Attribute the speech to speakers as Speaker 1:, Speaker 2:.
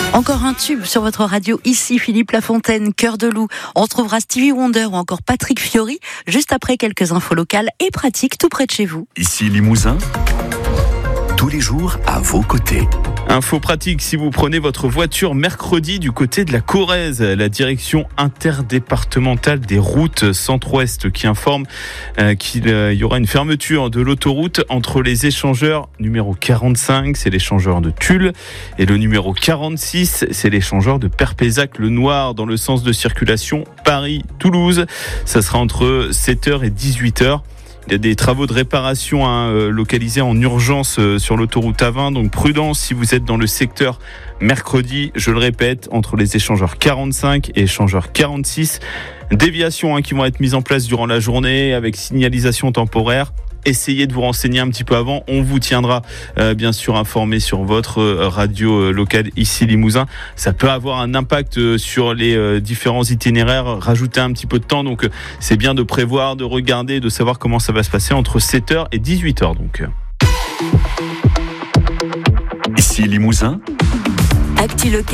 Speaker 1: Encore un tube sur votre radio, ici Philippe Lafontaine, Cœur de Loup. On trouvera Stevie Wonder ou encore Patrick Fiori, juste après quelques infos locales et pratiques tout près de chez vous.
Speaker 2: Ici Limousin, tous les jours à vos côtés.
Speaker 3: Info pratique si vous prenez votre voiture mercredi du côté de la Corrèze. La direction interdépartementale des routes Centre-Ouest qui informe qu'il y aura une fermeture de l'autoroute entre les échangeurs numéro 45, c'est l'échangeur de Tulle, et le numéro 46, c'est l'échangeur de Perpézac-le-Noir dans le sens de circulation Paris-Toulouse. Ça sera entre 7h et 18h. Il y a des travaux de réparation localisés en urgence sur l'autoroute A20, donc prudence si vous êtes dans le secteur mercredi, je le répète, entre les échangeurs 45 et échangeurs 46. Déviations qui vont être mises en place durant la journée avec signalisation temporaire. Essayez de vous renseigner un petit peu avant. On vous tiendra bien sûr informé sur votre radio locale ici Limousin. Ça peut avoir un impact sur les différents itinéraires, rajouter un petit peu de temps. Donc c'est bien de prévoir, de regarder, de savoir comment ça va se passer entre 7h et 18h. Donc.
Speaker 2: Ici Limousin.
Speaker 1: Actu